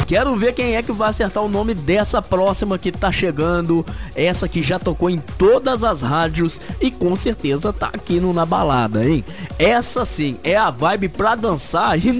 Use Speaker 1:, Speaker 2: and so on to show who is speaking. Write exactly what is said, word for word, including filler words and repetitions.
Speaker 1: Quero ver quem é que vai acertar o nome dessa próxima que tá chegando. Essa que já tocou em todas as rádios e com certeza tá aqui no Na Balada, hein? Essa sim é a vibe pra dançar e